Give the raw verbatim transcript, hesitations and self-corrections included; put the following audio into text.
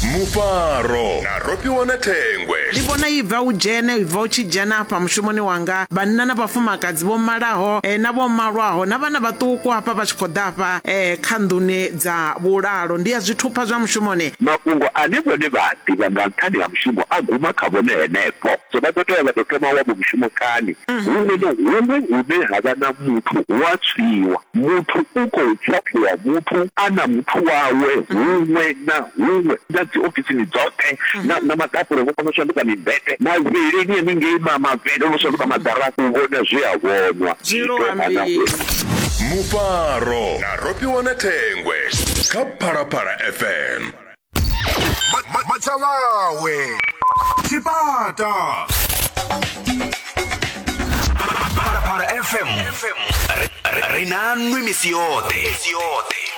Mufaro na Ropiwana Thengwe. Ndi vona ibva u dzhene ibva u tshi dzhena hafha mushumoni wanga vhanna na vhafumakadzi vho malaho eh, na vho malwaho na vhana vhaṱuku hafha vha tshi khou ḓa hafha eh, kha nduni dza vhulalo ndi ya zwithupha zwa mushumoni. Mafhungo ane vhone vha ḓivha nga nṱhani ha mushumo a guma kha vhone henefho so vha ḓo tea vha ḓo thoma wavho mushumo kani huṅwe na huṅwe hune ha vha na muthu wa tswiwa muthu u khou tswaphiwa muthu a na muthu wawe huṅwe na huṅwe na dzi ofisini dzoṱhe na makapuro vho kona u shanduka mibete mavhili ni haningei mavhele o no shanduka maḓarafu u vhona zwi a vhonwa. Mufaro na Ropiwana Thengwe kha Phalaphala F M. Matsalawe Chipata Phalaphala F M Rinanwe misi yote